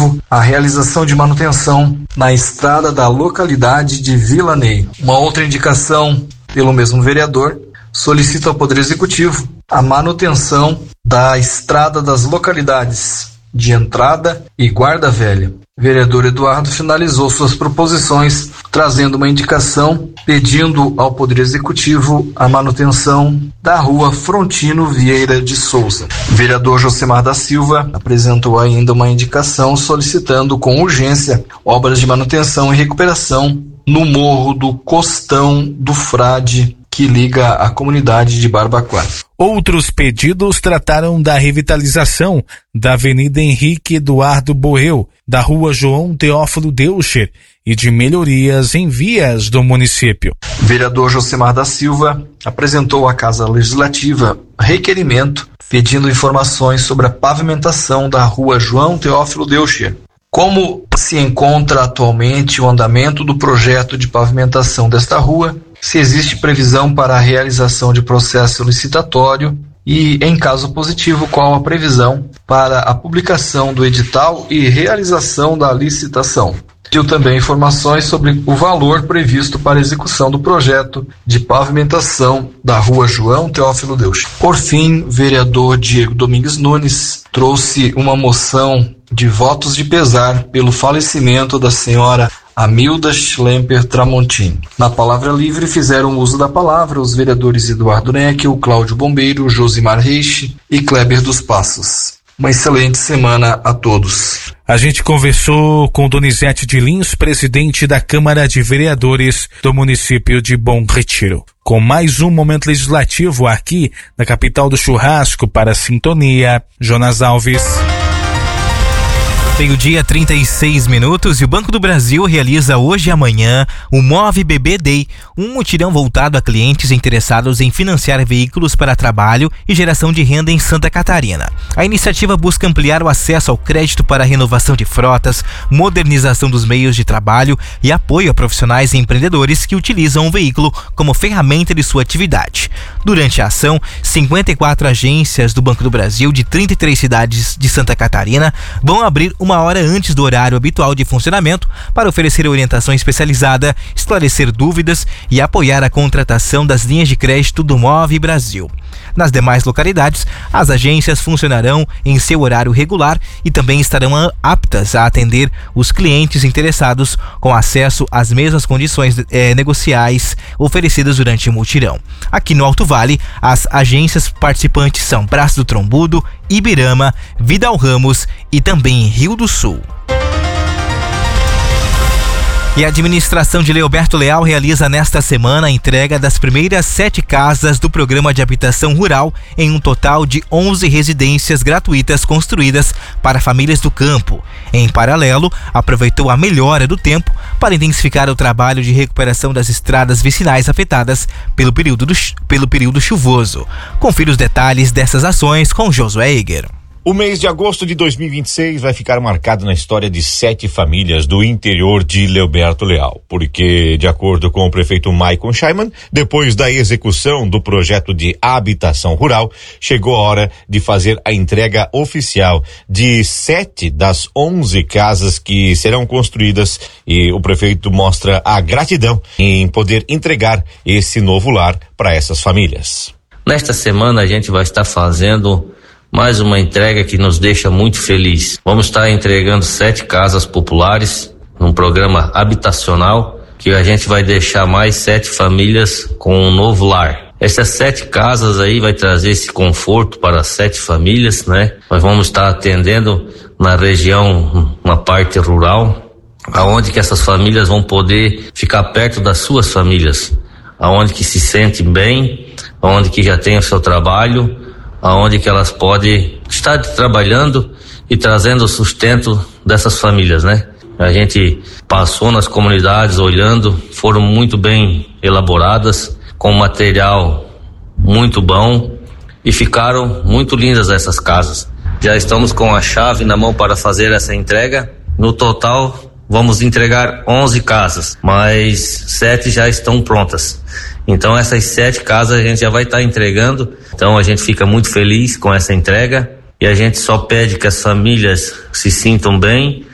executivo a realização de manutenção na estrada da localidade de Vila Ney. Uma outra indicação pelo mesmo vereador solicita ao Poder Executivo a manutenção da estrada das localidades de Entrada e Guarda Velha. O vereador Eduardo finalizou suas proposições, trazendo uma indicação pedindo ao Poder Executivo a manutenção da rua Frontino Vieira de Souza. O vereador Josemar da Silva apresentou ainda uma indicação solicitando com urgência obras de manutenção e recuperação no Morro do Costão do Frade, que liga a comunidade de Barbacoa. Outros pedidos trataram da revitalização da Avenida Henrique Eduardo Borreu, da Rua João Teófilo Deucher e de melhorias em vias do município. O vereador Josemar da Silva apresentou à Casa Legislativa requerimento pedindo informações sobre a pavimentação da Rua João Teófilo Deucher. Como se encontra atualmente o andamento do projeto de pavimentação desta rua, se existe previsão para a realização de processo licitatório e, em caso positivo, qual a previsão para a publicação do edital e realização da licitação. Pediu também informações sobre o valor previsto para a execução do projeto de pavimentação da Rua João Teófilo Deucher. Por fim, o vereador Diego Domingues Nunes trouxe uma moção de votos de pesar pelo falecimento da senhora Amilda Schlemper Tramontim. Na palavra livre fizeram uso da palavra os vereadores Eduardo Neckel, Cláudio Bombeiro, Josimar Reiche e Kleber dos Passos. Uma excelente semana a todos. A gente conversou com Donizete de Lins, presidente da Câmara de Vereadores do município de Bom Retiro. Com mais um momento legislativo aqui na capital do churrasco para a Sintonia, Jonas Alves. Meio-dia, 36 minutos, e o Banco do Brasil realiza hoje e amanhã o Move BB Day, um mutirão voltado a clientes interessados em financiar veículos para trabalho e geração de renda em Santa Catarina. A iniciativa busca ampliar o acesso ao crédito para a renovação de frotas, modernização dos meios de trabalho e apoio a profissionais e empreendedores que utilizam o veículo como ferramenta de sua atividade. Durante a ação, 54 agências do Banco do Brasil de 33 cidades de Santa Catarina vão abrir uma hora antes do horário habitual de funcionamento para oferecer orientação especializada, esclarecer dúvidas e apoiar a contratação das linhas de crédito do Move Brasil. Nas demais localidades, as agências funcionarão em seu horário regular e também estarão aptas a atender os clientes interessados com acesso às mesmas condições negociais oferecidas durante o mutirão. Aqui no Alto Vale, as agências participantes são Braço do Trombudo, Ibirama, Vidal Ramos e também Rio do Sul. E a administração de Leoberto Leal realiza nesta semana a entrega das primeiras 7 casas do programa de habitação rural em um total de 11 residências gratuitas construídas para famílias do campo. Em paralelo, aproveitou a melhora do tempo para intensificar o trabalho de recuperação das estradas vicinais afetadas pelo período chuvoso. Confira os detalhes dessas ações com Josué Eger. O mês de agosto de 2026 vai ficar marcado na história de 7 famílias do interior de Leoberto Leal, porque, de acordo com o prefeito Maicon Scheiman, depois da execução do projeto de habitação rural, chegou a hora de fazer a entrega oficial de 7 das 11 casas que serão construídas, e o prefeito mostra a gratidão em poder entregar esse novo lar para essas famílias. Nesta semana a gente vai estar fazendo mais uma entrega que nos deixa muito feliz. Vamos estar entregando 7 casas populares num programa habitacional que a gente vai deixar mais 7 famílias com um novo lar. Essas 7 casas aí vai trazer esse conforto para 7 famílias, né? Nós vamos estar atendendo na região, na parte rural, aonde que essas famílias vão poder ficar perto das suas famílias, aonde que se sentem bem, aonde que já tem o seu trabalho, aonde que elas podem estar trabalhando e trazendo o sustento dessas famílias, né? A gente passou nas comunidades olhando, foram muito bem elaboradas, com material muito bom e ficaram muito lindas essas casas. Já estamos com a chave na mão para fazer essa entrega. No total, vamos entregar 11 casas, mas 7 já estão prontas. Então essas 7 casas a gente já vai estar entregando. Então a gente fica muito feliz com essa entrega e a gente só pede que as famílias se sintam bem